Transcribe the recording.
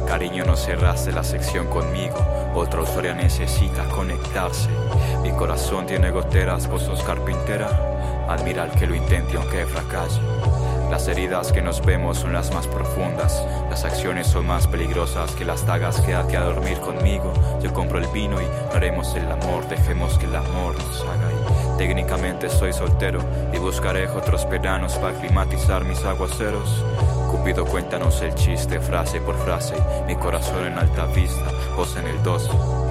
Cariño, no cerraste la sección conmigo, otra historia necesita conectarse. Mi corazón tiene goteras, vos sos carpintera, admira al que lo intente aunque fracase. Las heridas que nos vemos son las más profundas, las acciones son más peligrosas que las dagas. Quédate a dormir conmigo, yo compro el vino y no haremos el amor, dejemos que el amor nos haga ir. Técnicamente soy soltero y buscaré otros veranos para climatizar mis aguaceros. Cupido, cuéntanos el chiste, frase por frase, mi corazón en alta vista, vos en el 2.